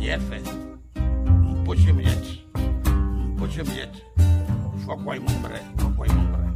jefe, un po' ci mieci, fo quai mumbre.